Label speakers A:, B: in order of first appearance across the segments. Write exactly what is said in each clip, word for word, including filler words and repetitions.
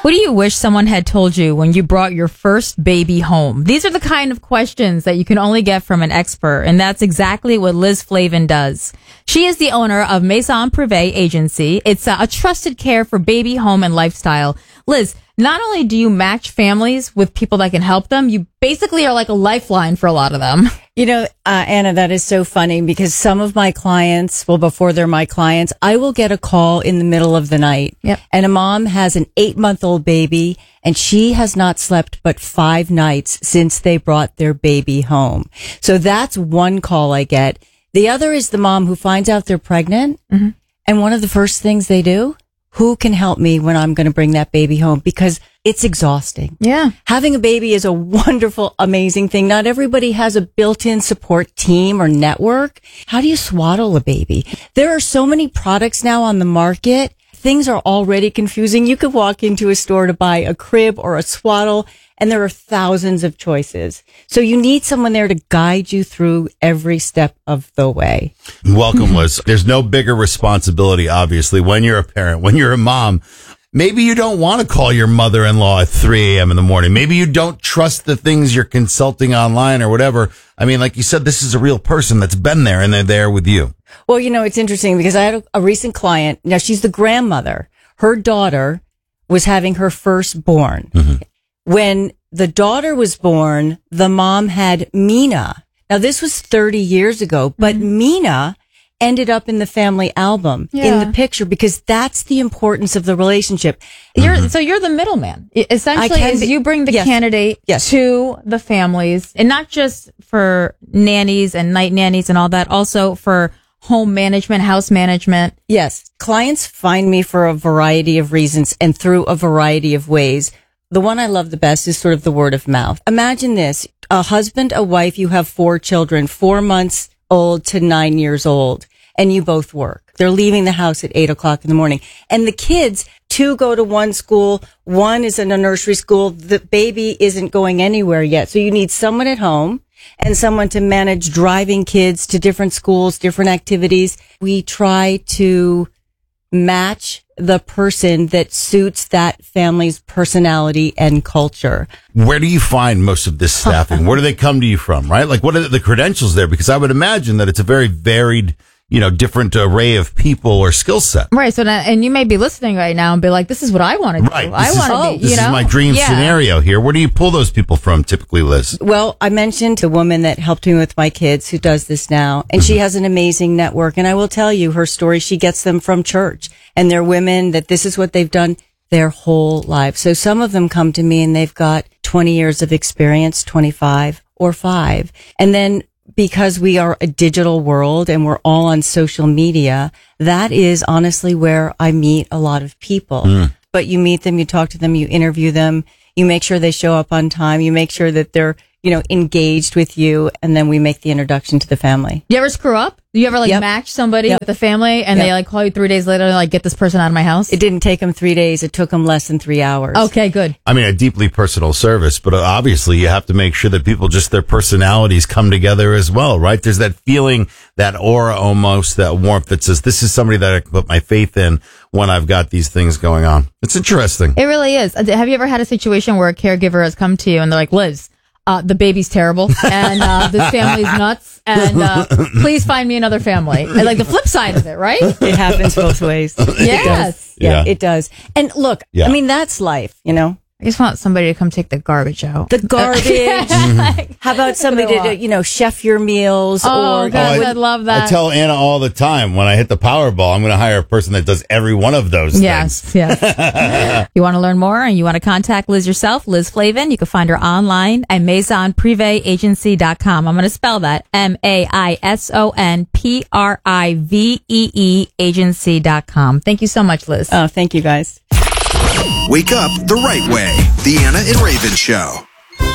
A: What do you wish someone had told you when you brought your first baby home? These are the kind of questions that you can only get from an expert, and that's exactly what Liz Flavin does. She is the owner of Maison Privé Agency. It's a, a trusted care for baby, home, and lifestyle. Liz, not only do you match families with people that can help them, you basically are like a lifeline for a lot of them.
B: You know, uh, Anna, that is so funny because some of my clients, well, before they're my clients, I will get a call in the middle of the night.
A: Yep.
B: And a mom has an eight month old baby and she has not slept but five nights since they brought their baby home. So that's one call I get. The other is the mom who finds out they're pregnant. Mm-hmm. And one of the first things they do, who can help me when I'm going to bring that baby home? Because it's exhausting.
A: Yeah.
B: Having a baby is a wonderful, amazing thing. Not everybody has a built-in support team or network. How do you swaddle a baby? There are so many products now on the market. Things are already confusing. You could walk into a store to buy a crib or a swaddle, and there are thousands of choices. So you need someone there to guide you through every step of the way.
C: Welcome, Liz. There's no bigger responsibility, obviously, when you're a parent, when you're a mom. Maybe you don't want to call your mother-in-law at three a.m. in the morning. Maybe you don't trust the things you're consulting online or whatever. I mean, like you said, this is a real person that's been there and they're there with you.
B: Well, you know, it's interesting because I had a, a recent client. Now, she's the grandmother. Her daughter was having her firstborn. Mm-hmm. When the daughter was born, the mom had Mina. Now, this was thirty years ago, but mm-hmm. Mina ended up in the family album, yeah. in the picture, because that's the importance of the relationship.
A: You're, mm-hmm. So you're the middleman. Essentially, is you bring the
B: yes.
A: candidate
B: yes.
A: to the families, and not just for nannies and night nannies and all that, also for home management, house management.
B: Yes. Clients find me for a variety of reasons and through a variety of ways. The one I love the best is sort of the word of mouth. Imagine this, a husband, a wife, you have four children, four months old to nine years old, and you both work. They're leaving the house at eight o'clock in the morning. And the kids, two go to one school, one is in a nursery school, the baby isn't going anywhere yet. So you need someone at home and someone to manage driving kids to different schools, different activities. We try to match the person that suits that family's personality and culture.
C: Where do you find most of this staffing? Where do they come to you from, right? Like, what are the credentials there? Because I would imagine that it's a very varied, you know, different array of people or skill set.
A: Right. So, now, and you may be listening right now and be like, this is what I want to do.
C: Right.
A: I want to
C: oh,
A: be,
C: This
A: you know?
C: is my dream
A: yeah.
C: scenario here. Where do you pull those people from typically, Liz?
B: Well, I mentioned the woman that helped me with my kids who does this now, and she has an amazing network. And I will tell you her story. She gets them from church, and they're women that this is what they've done their whole life. So some of them come to me and they've got twenty years of experience, twenty-five or five. And then because we are a digital world and we're all on social media, that is honestly where I meet a lot of people. Mm. But you meet them, you talk to them, you interview them, you make sure they show up on time, you make sure that they're, you know, engaged with you, and then we make the introduction to the family.
A: You ever screw up? You ever like
B: yep.
A: match somebody
B: yep.
A: with the family and yep. they like call you three days later and like get this person out of my house?
B: It didn't take them three days. It took them less than three hours.
A: Okay, good.
C: I mean, a deeply personal service, but obviously you have to make sure that people, just their personalities come together as well, right? There's that feeling, that aura almost, that warmth that says, this is somebody that I can put my faith in when I've got these things going on. It's interesting.
A: It really is. Have you ever had a situation where a caregiver has come to you and they're like, Liz, Uh, the baby's terrible, and uh, this family's nuts, and uh, please find me another family. And like the flip side of it, right?
B: It happens both ways.
A: Yes.
B: It does. Yeah,
C: yeah,
B: it does. And look, yeah. I mean, that's life, you know?
A: I just want somebody to come take the garbage out.
B: The garbage. Mm-hmm. How about somebody to, you know, chef your meals?
A: Oh,
B: or
A: God,
C: oh, I,
A: I'd love that.
C: I tell Anna all the time, when I hit the Powerball, I'm going to hire a person that does every one of those
A: yes,
C: things.
A: Yes, yes. You want to learn more and you want to contact Liz yourself, Liz Flavin, you can find her online at maison prive agency dot com. I'm going to spell that, M A I S O N P R I V E E agency dot com. Thank you so much, Liz.
B: Oh, thank you, guys.
D: Wake up the right way. The Anna and Raven Show.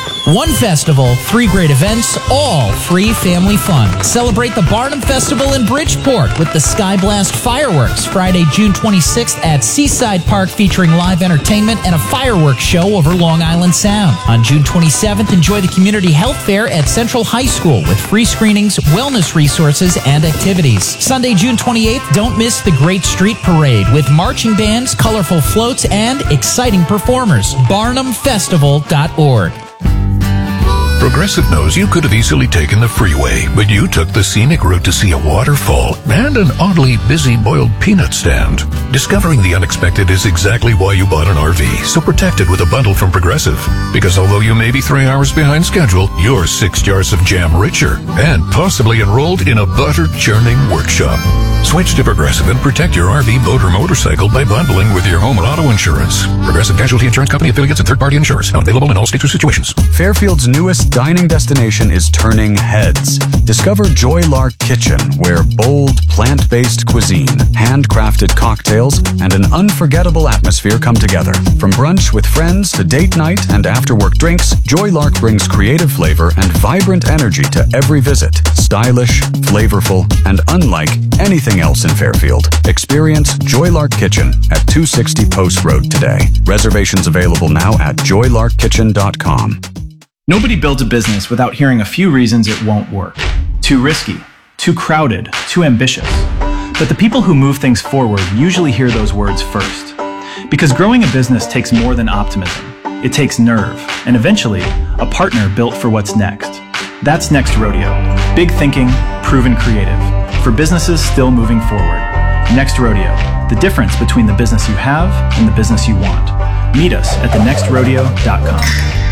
D: One festival, three great events, all free family fun. Celebrate the Barnum Festival in Bridgeport with the Sky Blast Fireworks Friday, June twenty-sixth at Seaside Park, featuring live entertainment and a fireworks show over Long Island Sound. On June twenty-seventh, enjoy the Community Health Fair at Central High School with free screenings, wellness resources, and activities. Sunday, June twenty-eighth, don't miss the Great Street Parade with marching bands, colorful floats, and exciting performers. barnum festival dot org.
E: Progressive knows you could have easily taken the freeway, but you took the scenic route to see a waterfall and an oddly busy boiled peanut stand. Discovering the unexpected is exactly why you bought an R V, so protect it with a bundle from Progressive. Because although you may be three hours behind schedule, you're six jars of jam richer and possibly enrolled in a butter churning workshop. Switch to Progressive and protect your R V, boat, or motorcycle by bundling with your home and auto insurance. Progressive Casualty Insurance Company affiliates and third-party insurers. Not available in all states or situations.
F: Fairfield's newest dining destination is turning heads. Discover Joy Lark Kitchen, where bold, plant-based cuisine, handcrafted cocktails, and an unforgettable atmosphere come together. From brunch with friends to date night and after-work drinks, Joy Lark brings creative flavor and vibrant energy to every visit. Stylish, flavorful, and unlike anything else in Fairfield. Experience Joy Lark Kitchen at two sixty Post Road today. Reservations available now at joy lark kitchen dot com.
G: Nobody builds a business without hearing a few reasons it won't work. Too risky, too crowded, too ambitious. But the people who move things forward usually hear those words first. Because growing a business takes more than optimism. It takes nerve, and eventually, a partner built for what's next. That's Next Rodeo. Big thinking, proven creative. For businesses still moving forward. Next Rodeo. The difference between the business you have and the business you want. Meet us at the next rodeo dot com.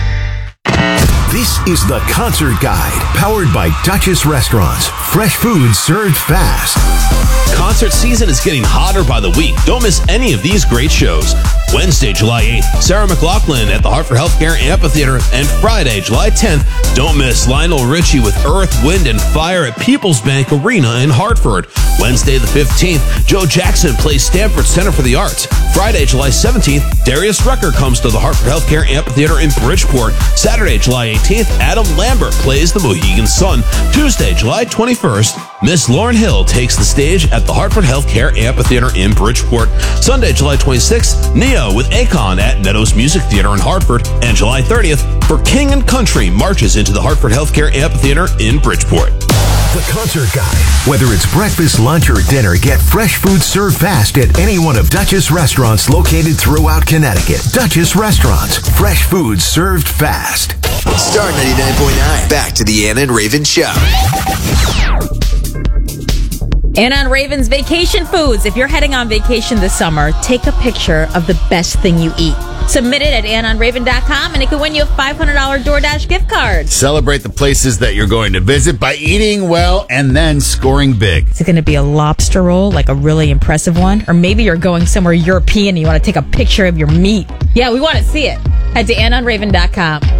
H: This is the Concert Guide, powered by Duchess Restaurants. Fresh food served fast.
I: Concert season is getting hotter by the week. Don't miss any of these great shows. Wednesday, July eighth, Sarah McLachlan at the Hartford Healthcare Amphitheater. And Friday, July tenth, don't miss Lionel Richie with Earth, Wind, and Fire at People's Bank Arena in Hartford. Wednesday the fifteenth, Joe Jackson plays Stanford Center for the Arts. Friday, July seventeenth, Darius Rucker comes to the Hartford Healthcare Amphitheater in Bridgeport. Saturday, July eighteenth, Adam Lambert plays the Mohegan Sun. Tuesday, July twenty-first, Miss Lauryn Hill takes the stage at the Hartford Healthcare Amphitheater in Bridgeport. Sunday, July twenty-sixth, Neo with Akon at Meadows Music Theater in Hartford. And July thirtieth, For King and Country marches into the Hartford Healthcare Amphitheater in Bridgeport.
H: The Concert Guide. Whether it's breakfast, lunch, or dinner, get fresh food served fast at any one of Duchess Restaurants located throughout Connecticut. Duchess Restaurants. Fresh food served fast.
J: Star ninety-nine point nine. Back to the Anna and Raven Show.
A: And on Raven's Vacation Foods, if you're heading on vacation this summer, take a picture of the best thing you eat. Submit it at anna on raven dot com and it can win you a five hundred dollars DoorDash gift card.
C: Celebrate the places that you're going to visit by eating well and then scoring big.
A: Is it going to be a lobster roll, like a really impressive one? Or maybe you're going somewhere European and you want to take a picture of your meat. Yeah, we want to see it. Head to anna on raven dot com.